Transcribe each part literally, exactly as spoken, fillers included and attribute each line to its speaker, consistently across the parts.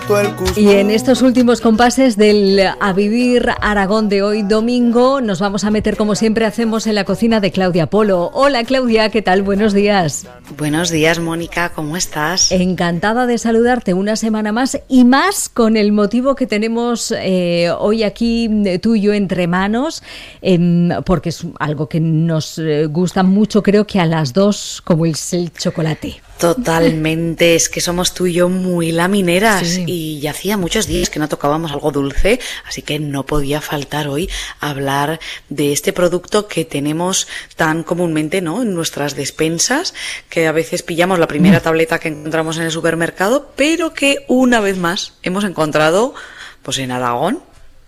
Speaker 1: todo el cuscús.
Speaker 2: Y en estos últimos compases del A Vivir Aragón de hoy domingo nos vamos a meter, como siempre hacemos, en la cocina de Claudia Polo. Hola Claudia, ¿qué tal? Buenos días.
Speaker 3: Buenos días, Mónica, ¿cómo estás?
Speaker 2: Encantada de saludarte una semana más, y más con el motivo que tenemos eh, hoy aquí eh, tú y yo entre manos, eh, porque es algo que nos eh, gusta mucho, creo que a las dos, como es el chocolate.
Speaker 3: Totalmente, es que somos tú y yo muy lamineras,
Speaker 2: sí.
Speaker 3: Y ya hacía muchos días que no tocábamos algo dulce, así que no podía faltar hoy hablar de este producto que tenemos tan comúnmente, ¿no?, en nuestras despensas, que a veces pillamos la primera tableta que encontramos en el supermercado, pero que una vez más hemos encontrado pues en Aragón.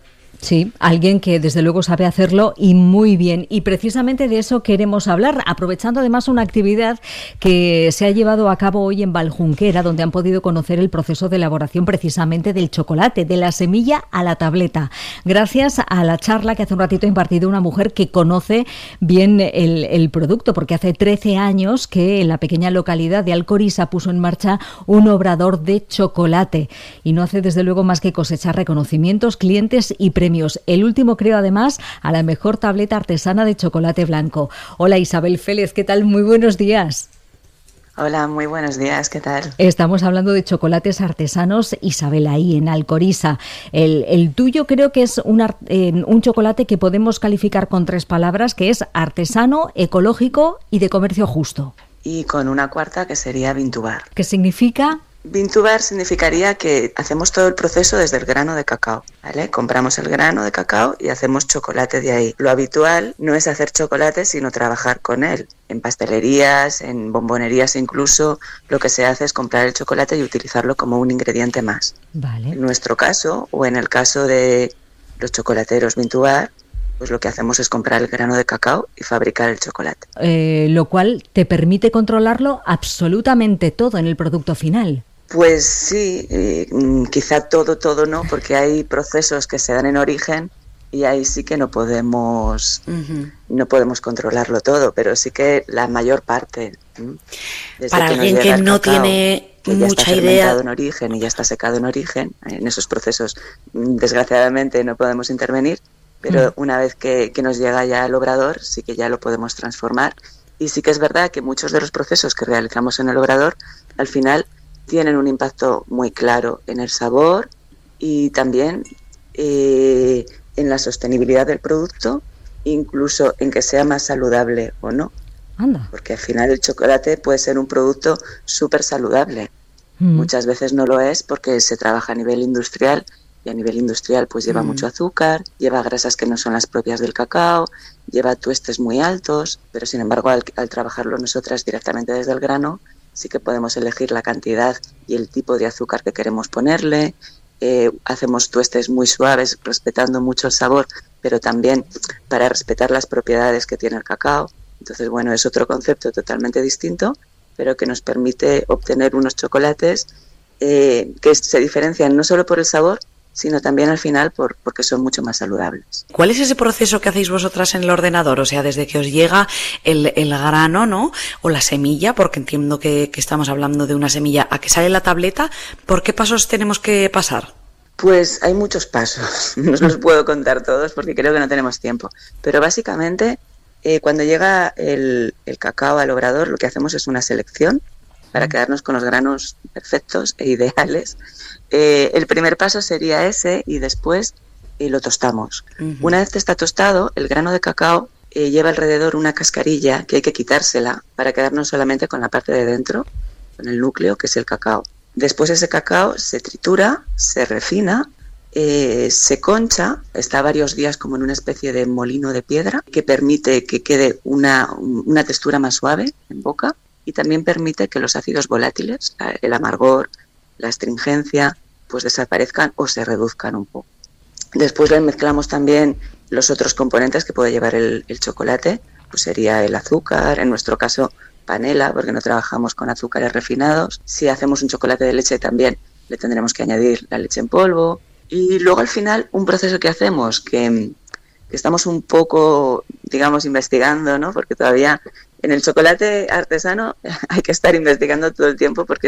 Speaker 2: Sí, alguien que desde luego sabe hacerlo y muy bien, y precisamente de eso queremos hablar, aprovechando además una actividad que se ha llevado a cabo hoy en Valjunquera, donde han podido conocer el proceso de elaboración precisamente del chocolate, de la semilla a la tableta, gracias a la charla que hace un ratito ha impartido una mujer que conoce bien el, el producto, porque hace trece años que en la pequeña localidad de Alcoriza puso en marcha un obrador de chocolate, y no hace desde luego más que cosechar reconocimientos, clientes y premios. El último, creo, además, a la mejor tableta artesana de chocolate blanco. Hola Isabel Félez, ¿qué tal? Muy buenos días.
Speaker 4: Hola, muy buenos días, ¿qué tal?
Speaker 2: Estamos hablando de chocolates artesanos, Isabel, ahí en Alcoriza. El, el tuyo creo que es un, eh, un chocolate que podemos calificar con tres palabras, que es artesano, ecológico y de comercio justo.
Speaker 4: Y con una cuarta, que sería Vintubar.
Speaker 2: ¿Qué significa?
Speaker 4: Vintubar significaría que hacemos todo el proceso desde el grano de cacao, ¿vale? Compramos el grano de cacao y hacemos chocolate de ahí. Lo habitual no es hacer chocolate, sino trabajar con él. En pastelerías, en bombonerías incluso, lo que se hace es comprar el chocolate y utilizarlo como un ingrediente más.
Speaker 2: Vale.
Speaker 4: En nuestro caso, o en el caso de los chocolateros Vintubar, pues lo que hacemos es comprar el grano de cacao y fabricar el chocolate.
Speaker 2: Eh, lo cual te permite controlarlo absolutamente todo en el producto final.
Speaker 4: Pues sí, eh, quizá todo, todo no, porque hay procesos que se dan en origen y ahí sí que no podemos, uh-huh. no podemos controlarlo todo, pero sí que la mayor parte.
Speaker 3: Desde Para que alguien que no cacao, tiene
Speaker 4: que ya
Speaker 3: mucha
Speaker 4: está
Speaker 3: idea
Speaker 4: fermentado en origen y ya está secado en origen, en esos procesos desgraciadamente no podemos intervenir, pero uh-huh. una vez que, que nos llega ya al obrador sí que ya lo podemos transformar, y sí que es verdad que muchos de los procesos que realizamos en el obrador al final tienen un impacto muy claro en el sabor y también eh, en la sostenibilidad del producto, incluso en que sea más saludable o no.
Speaker 2: Anda.
Speaker 4: Porque al final el chocolate puede ser un producto súper saludable. Mm. Muchas veces no lo es porque se trabaja a nivel industrial, y a nivel industrial pues lleva mm. mucho azúcar, lleva grasas que no son las propias del cacao, lleva tuestes muy altos, pero sin embargo al, al trabajarlo nosotras directamente desde el grano, sí que podemos elegir la cantidad y el tipo de azúcar que queremos ponerle. Eh, hacemos tuestes muy suaves, respetando mucho el sabor, pero también para respetar las propiedades que tiene el cacao. Entonces, bueno, es otro concepto totalmente distinto, pero que nos permite obtener unos chocolates eh, que se diferencian no solo por el sabor, sino también al final por, porque son mucho más saludables.
Speaker 3: ¿Cuál es ese proceso que hacéis vosotras en el ordenador? O sea, desde que os llega el, el grano, ¿no?, o la semilla, porque entiendo que, que estamos hablando de una semilla, a que sale la tableta, ¿por qué pasos tenemos que pasar?
Speaker 4: Pues hay muchos pasos, no os los puedo contar todos porque creo que no tenemos tiempo, pero básicamente eh, cuando llega el, el cacao al obrador, lo que hacemos es una selección para quedarnos con los granos perfectos e ideales. Eh, el primer paso sería ese, y después eh, lo tostamos. Uh-huh. Una vez que está tostado, el grano de cacao eh, lleva alrededor una cascarilla que hay que quitársela para quedarnos solamente con la parte de dentro, con el núcleo, que es el cacao. Después ese cacao se tritura, se refina, eh, se concha, está varios días como en una especie de molino de piedra que permite que quede una, una textura más suave en boca, y también permite que los ácidos volátiles, el amargor, la astringencia, pues desaparezcan o se reduzcan un poco. Después le mezclamos también los otros componentes que puede llevar el, el chocolate, pues sería el azúcar, en nuestro caso panela, porque no trabajamos con azúcares refinados. Si hacemos un chocolate de leche también le tendremos que añadir la leche en polvo. Y luego al final un proceso que hacemos que, que estamos un poco, digamos, investigando, ¿no? Porque todavía en el chocolate artesano hay que estar investigando todo el tiempo porque es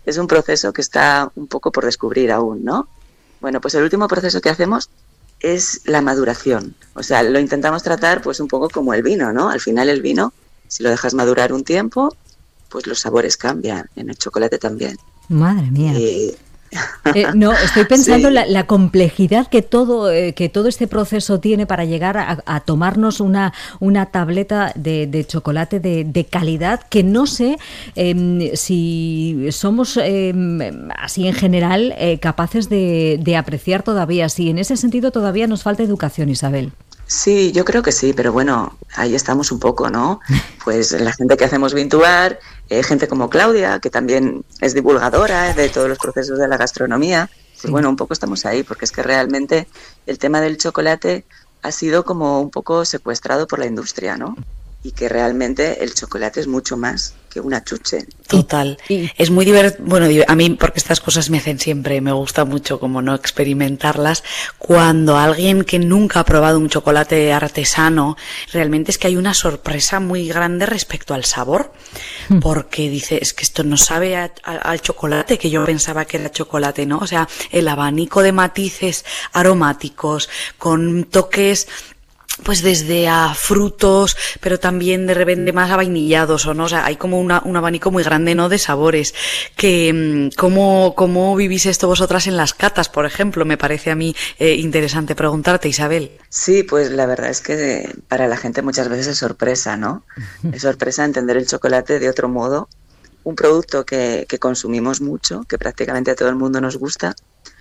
Speaker 4: es un proceso que está un poco por descubrir aún, ¿no? Bueno, pues el último proceso que hacemos es la maduración. O sea, lo intentamos tratar pues un poco como el vino, ¿no? Al final el vino, si lo dejas madurar un tiempo, pues los sabores cambian. En el chocolate también.
Speaker 2: Madre mía.
Speaker 4: Y...
Speaker 2: Eh, no, estoy pensando
Speaker 4: Sí.
Speaker 2: la, la complejidad que todo eh, que todo este proceso tiene para llegar a, a tomarnos una, una tableta de, de chocolate de, de calidad que no sé eh, si somos eh, así en general eh, capaces de, de apreciar todavía. Si en ese sentido todavía nos falta educación, Isabel.
Speaker 4: Sí, yo creo que sí, pero bueno, ahí estamos un poco, ¿no? Pues la gente que hacemos Vintubar, eh, gente como Claudia, que también es divulgadora de todos los procesos de la gastronomía, pues
Speaker 2: Sí.
Speaker 4: bueno, un poco estamos ahí, porque es que realmente el tema del chocolate ha sido como un poco secuestrado por la industria, ¿no? Y que realmente el chocolate es mucho más que una chuche.
Speaker 3: Total.
Speaker 2: Y- y-
Speaker 3: Es muy divertido. Bueno, di- a mí, porque estas cosas me hacen siempre, me gusta mucho como no experimentarlas. Cuando alguien que nunca ha probado un chocolate artesano, realmente es que hay una sorpresa muy grande respecto al sabor. Porque dice, es que esto no sabe a- a- al chocolate, que yo pensaba que era chocolate, ¿no? O sea, el abanico de matices aromáticos, con toques pues desde a frutos, pero también de repente más a vainillados, o no, o sea, hay como una, un abanico muy grande, ¿no?, de sabores. Que mm, cómo, cómo vivís esto vosotras en las catas, por ejemplo, me parece a mí eh, interesante preguntarte, Isabel.
Speaker 4: Sí, pues la verdad es que para la gente muchas veces es sorpresa, ¿no? Es sorpresa entender el chocolate de otro modo, un producto que, que consumimos mucho, que prácticamente a todo el mundo nos gusta,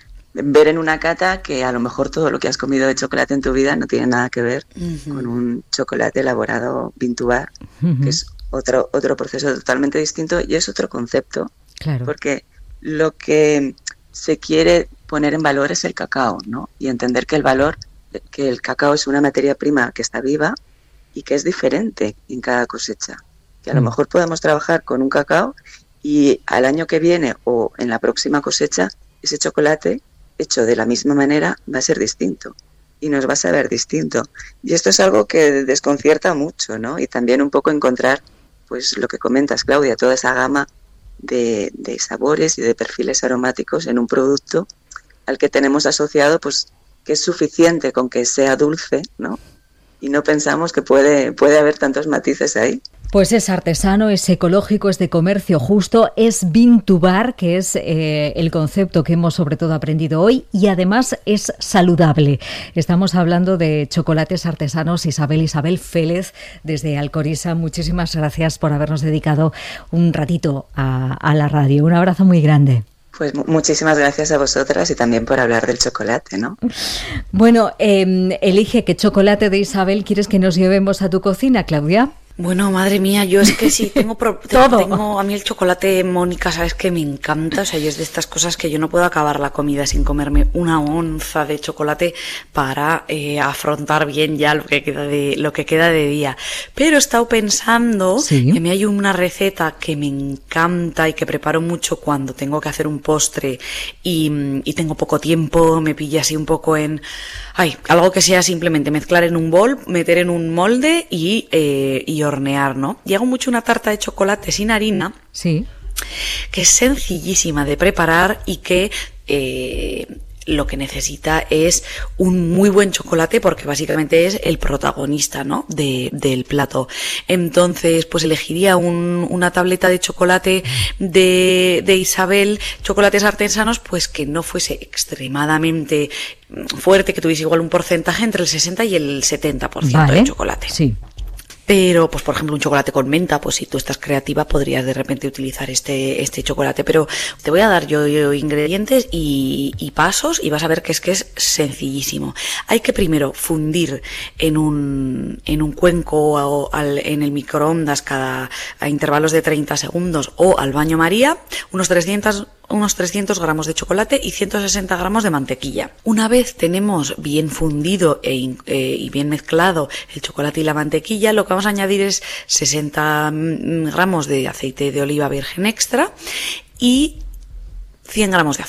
Speaker 4: ver en una cata que a lo mejor todo lo que has comido de chocolate en tu vida no tiene nada que ver
Speaker 3: Ujú.
Speaker 4: con un chocolate elaborado Vintubar,
Speaker 2: Ujú.
Speaker 4: que es otro, otro proceso totalmente distinto y es otro concepto,
Speaker 2: Claro.
Speaker 4: porque lo que se quiere poner en valor es el cacao, ¿no? Y entender que el valor, que el cacao es una materia prima que está viva y que es diferente en cada cosecha. Que a lo
Speaker 2: Mm.
Speaker 4: mejor podemos trabajar con un cacao y al año que viene o en la próxima cosecha, ese chocolate hecho de la misma manera va a ser distinto y nos va a saber distinto. Y esto es algo que desconcierta mucho, ¿no? Y también un poco encontrar, pues lo que comentas, Claudia, toda esa gama de, de sabores y de perfiles aromáticos en un producto al que tenemos asociado, pues que es suficiente con que sea dulce, ¿no? Y no pensamos que puede, puede haber tantos matices ahí.
Speaker 2: Pues es artesano, es ecológico, es de comercio justo, es Vintubar, que es eh, el concepto que hemos sobre todo aprendido hoy, y además es saludable. Estamos hablando de chocolates artesanos. Isabel, Isabel Félez, desde Alcoriza, muchísimas gracias por habernos dedicado un ratito a, a la radio. Un abrazo muy grande.
Speaker 4: Pues muchísimas gracias a vosotras y también por hablar del chocolate, ¿no?
Speaker 2: Bueno, eh, elige qué chocolate de Isabel quieres que nos llevemos a tu cocina, Claudia.
Speaker 3: Bueno, madre mía, yo es que sí, tengo, pro-
Speaker 2: Todo.
Speaker 3: tengo a mí el chocolate, Mónica, sabes que me encanta, o sea, y es de estas cosas que yo no puedo acabar la comida sin comerme una onza de chocolate para eh, afrontar bien ya lo que queda de lo que queda de día. Pero he estado pensando
Speaker 2: Sí.
Speaker 3: que me hay una receta que me encanta y que preparo mucho cuando tengo que hacer un postre y, y tengo poco tiempo, me pilla así un poco en... Ay, algo que sea simplemente mezclar en un bol, meter en un molde y, eh, y hornear, ¿no? Y hago mucho una tarta de chocolate sin harina,
Speaker 2: Sí.
Speaker 3: que es sencillísima de preparar y que eh, lo que necesita es un muy buen chocolate, porque básicamente es el protagonista, ¿no?, de, del plato. Entonces, pues elegiría un, una tableta de chocolate de, de Isabel, chocolates artesanos, pues que no fuese extremadamente fuerte, que tuviese igual un porcentaje entre el sesenta y el setenta por ciento
Speaker 2: Vale.
Speaker 3: de chocolate.
Speaker 2: Sí.
Speaker 3: Pero, pues por ejemplo, un chocolate con menta, pues si tú estás creativa podrías de repente utilizar este, este chocolate. Pero te voy a dar yo, yo ingredientes y, y pasos y vas a ver que es que es sencillísimo. Hay que primero fundir en un, en un cuenco o al, en el microondas cada, a intervalos de treinta segundos o al baño María, unos trescientos unos trescientos gramos de chocolate y ciento sesenta gramos de mantequilla. Una vez tenemos bien fundido e, eh, y bien mezclado el chocolate y la mantequilla, lo que vamos a añadir es sesenta gramos de aceite de oliva virgen extra y cien gramos de azúcar.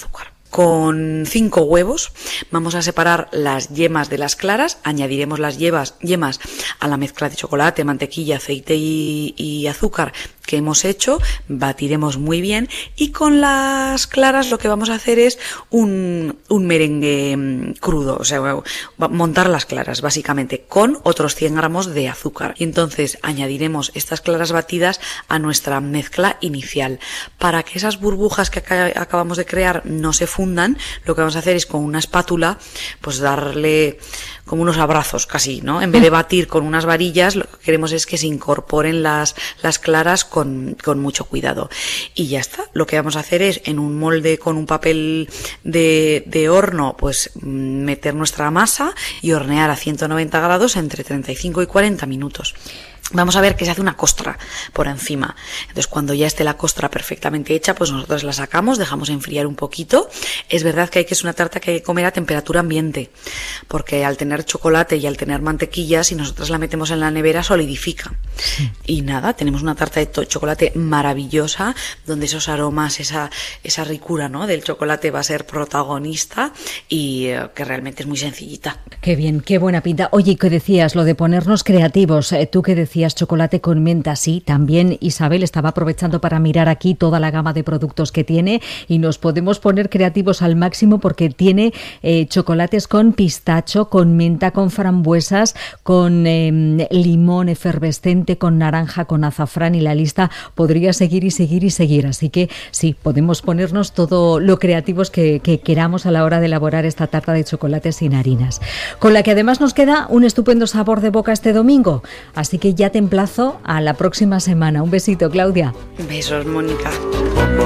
Speaker 3: con cinco huevos. Vamos a separar las yemas de las claras, añadiremos las yemas, yemas a la mezcla de chocolate, mantequilla, aceite y, y azúcar que hemos hecho, batiremos muy bien y con las claras lo que vamos a hacer es un, un merengue crudo, o sea, montar las claras básicamente con otros cien gramos de azúcar y entonces añadiremos estas claras batidas a nuestra mezcla inicial. Para que esas burbujas que acabamos de crear no se fundan, lo que vamos a hacer es con una espátula pues darle como unos abrazos casi, ¿no? En vez de batir con unas varillas, lo que queremos es que se incorporen las, las claras con, con mucho cuidado. Y ya está. Lo que vamos a hacer es en un molde con un papel de, de horno, pues meter nuestra masa y hornear a ciento noventa grados entre treinta y cinco y cuarenta minutos. Vamos a ver que se hace una costra por encima. Entonces, cuando ya esté la costra perfectamente hecha, pues nosotros la sacamos, dejamos enfriar un poquito. Es verdad que hay que es una tarta que hay que comer a temperatura ambiente, porque al tener chocolate y al tener mantequilla, si nosotros la metemos en la nevera, solidifica. Sí. Y nada, tenemos una tarta de chocolate maravillosa, donde esos aromas, esa, esa ricura, ¿no?, del chocolate va a ser protagonista y eh, que realmente es muy sencillita.
Speaker 2: Qué bien, qué buena pinta. Oye, ¿qué decías? Lo de ponernos creativos. ¿Tú qué decías? Chocolate con menta, sí, también Isabel estaba aprovechando para mirar aquí toda la gama de productos que tiene y nos podemos poner creativos al máximo porque tiene eh, chocolates con pistacho, con menta, con frambuesas, con eh, limón efervescente, con naranja, con azafrán y la lista podría seguir y seguir y seguir, así que sí, podemos ponernos todo lo creativos que, que queramos a la hora de elaborar esta tarta de chocolate sin harinas, con la que además nos queda un estupendo sabor de boca este domingo, así que ya te emplazo a la próxima semana. Un besito, Claudia.
Speaker 3: Besos, Mónica.